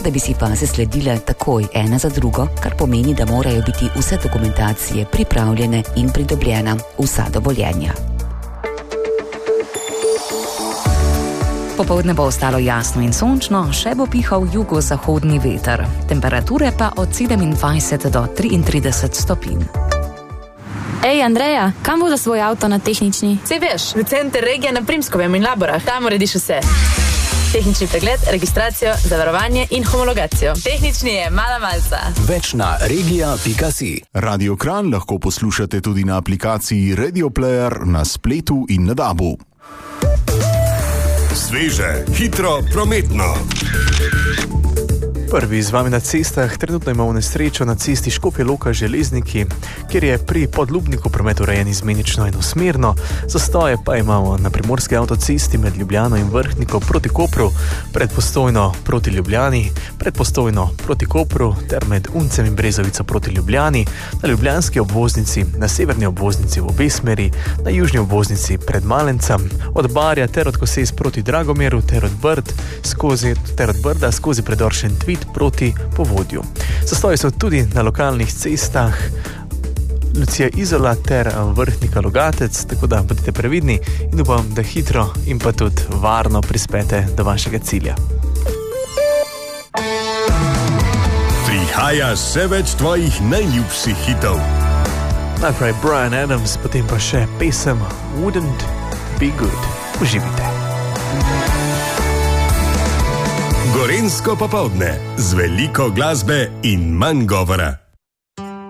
da bi si faze sledile takoj ena za drugo, kar pomeni, da morajo biti vse dokumentacije pripravljene in pridobljena, vsa dovoljenja. Popoldne bo ostalo jasno in sončno, še bo pihal jugozahodni veter. Temperature pa od 27 do 33 stopinj. Ej, Andreja, kam voda svoj avto na tehnični? Sej veš, v center regije na Primskovem in Laborah. Tam urediš vse. Tehnični pregled, registracijo, zavarovanje in homologacijo. Tehnični je mala malca. Več na regija.si. Radio Kranj lahko poslušate tudi na aplikaciji Radio Player na spletu in na DAB-u. Sveže, hitro, prometno. Prvi z vami na cestah. Trenutno imamo nesrečo na cesti Škofja Loka Železniki, kjer je pri Podlubniku promet urejen izmenično enosmerno. Zastoje pa imamo na primorski avtocesti med Ljubljano in Vrhniko proti Kopru, pred Postojno proti Ljubljani, pred Postojno proti Kopru ter med Uncem in Brezovico proti Ljubljani, na ljubljanski obvoznici, na severni obvoznici v obe smeri, na južni obvoznici pred Malencem, od Barja ter od Koses proti Dragomeru ter od Brda skozi predor Šentvid proti Povodju. Zastoji so tudi na lokalnih cestah Lucija Izola ter Vrhnika Logatec, tako da bodite previdni in upam, da hitro in pa tudi varno prispete do vašega cilja. Prihaja še več tvojih najljubših hitov. Najprej Bryan Adams, potem pa še pesem Wouldn't Be Good. Uživite. Gorenjsko popoldne z veliko glasbe in manj govora.